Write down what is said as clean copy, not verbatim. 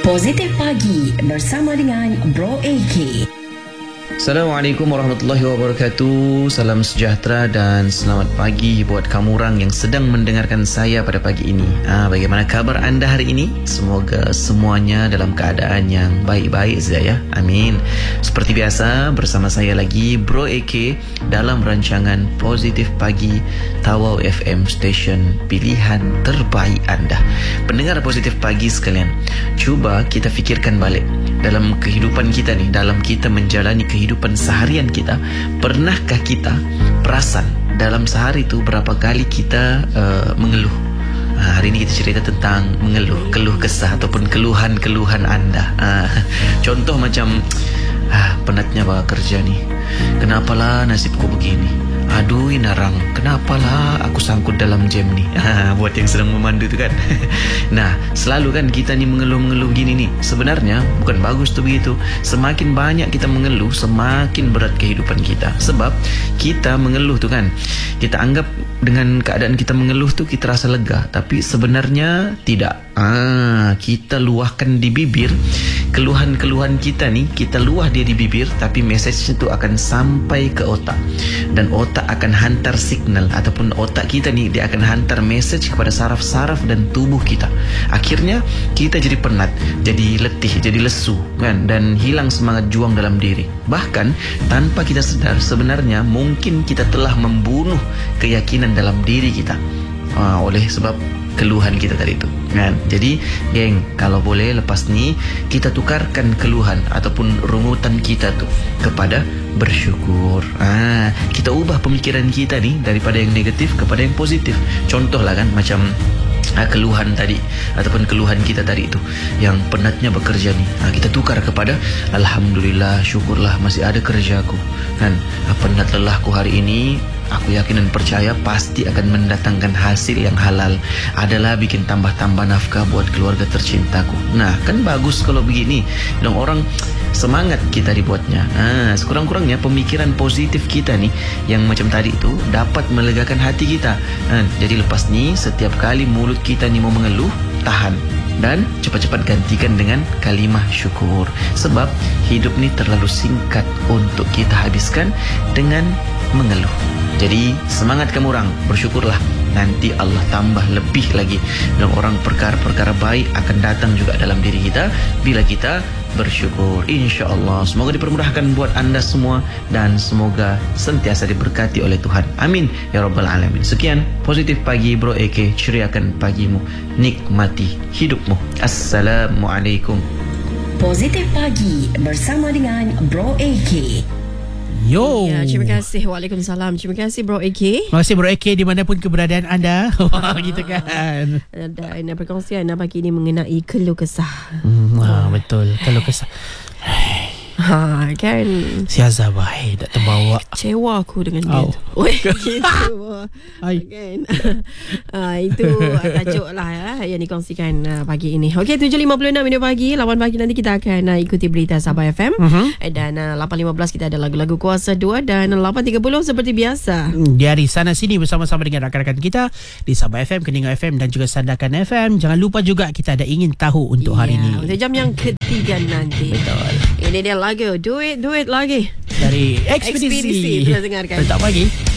Positif Pagi bersama dengan Bro AK. Assalamualaikum warahmatullahi wabarakatuh. Salam sejahtera dan selamat pagi buat kamu orang yang sedang mendengarkan saya pada pagi ini. Bagaimana kabar anda hari ini? Semoga semuanya dalam keadaan yang baik-baik saja ya. Amin. Seperti biasa bersama saya lagi Bro AK dalam rancangan Positif Pagi Tawau FM Station pilihan terbaik anda. Pendengar Positif Pagi sekalian, cuba kita fikirkan balik dalam kehidupan kita nih, dalam kita menjalani kehidupan seharian kita, pernahkah kita perasan dalam sehari itu berapa kali kita mengeluh? Hari ini kita cerita tentang mengeluh, keluh kesah ataupun keluhan-keluhan anda. Contoh macam penatnya bekerja nih, kenapalah nasibku begini, aduh narang, kenapalah aku sangkut dalam jam nih. Buat yang sedang memandu tu kan. Nah, selalu kan kita ni mengeluh-mengeluh gini nih. Sebenarnya bukan bagus tu begitu. Semakin banyak kita mengeluh, semakin berat kehidupan kita. Sebab kita mengeluh tu kan, kita anggap dengan keadaan kita mengeluh tu kita rasa lega, tapi sebenarnya tidak. Kita luahkan di bibir keluhan-keluhan kita ni, kita luah dia di bibir, tapi mesej itu akan sampai ke otak, dan otak akan hantar signal, ataupun otak kita ni dia akan hantar mesej kepada saraf-saraf dan tubuh kita. Akhirnya kita jadi penat, jadi letih, jadi lesu kan, dan hilang semangat juang dalam diri. Bahkan tanpa kita sedar, sebenarnya mungkin kita telah membunuh keyakinan dalam diri kita oleh sebab keluhan kita tadi itu kan. Jadi geng, kalau boleh lepas ni kita tukarkan keluhan ataupun rungutan kita tu kepada bersyukur. Kita ubah pemikiran kita ni daripada yang negatif kepada yang positif. Contohlah kan macam keluhan tadi ataupun keluhan kita tadi itu, yang penatnya bekerja nih, kita tukar kepada alhamdulillah, syukurlah masih ada kerjaku kan. Penat lelahku hari ini, aku yakin dan percaya pasti akan mendatangkan hasil yang halal. Adalah bikin tambah-tambah nafkah buat keluarga tercintaku. Nah, kan bagus kalau begini. Dong orang semangat kita dibuatnya. Sekurang-kurangnya pemikiran positif kita nih yang macam tadi itu dapat melegakan hati kita. Jadi lepas ni setiap kali mulut kita nih mau mengeluh, tahan dan cepat-cepat gantikan dengan kalimah syukur. Sebab hidup ni terlalu singkat untuk kita habiskan dengan mengeluh. Jadi semangat kamu orang, bersyukurlah. Nanti Allah tambah lebih lagi. Dan orang perkara-perkara baik akan datang juga dalam diri kita bila kita bersyukur, insya-Allah. Semoga dipermudahkan buat anda semua dan semoga sentiasa diberkati oleh Tuhan. Amin ya rabbal alamin. Sekian Positif Pagi Bro AK, ceriakan pagimu, nikmati hidupmu. Assalamualaikum. Positif Pagi bersama dengan Bro AK. Yo. Ya, terima kasih. Waalaikumsalam. Terima kasih Bro AK. Terima kasih Bro AK dimanapun keberadaan anda. Gitu kan. Dan perkongsian pagi ini mengenai keluh kesah. Betul, keluh kesah. Kan Si Azhar baik tak terbawa. kecewa aku dengan dia. Gitu. Kan. Itu tajuk lah yang dikongsikan pagi ini. Okey, 7.56 minit pagi, 8 pagi nanti kita akan ikuti berita Sabah FM. Dan 8.15 kita ada lagu-lagu Kuasa 2, dan 8.30 seperti biasa Dari sana sini bersama-sama dengan rakan-rakan kita di Sabah FM, Keningau FM dan juga Sandakan FM. Jangan lupa juga kita ada ingin tahu untuk hari ini. Untuk jam yang ketiga nanti. Betul. Ini dia lagu Do It lagi dari Ekspedisi. Kita dengarkan. Letak pagi.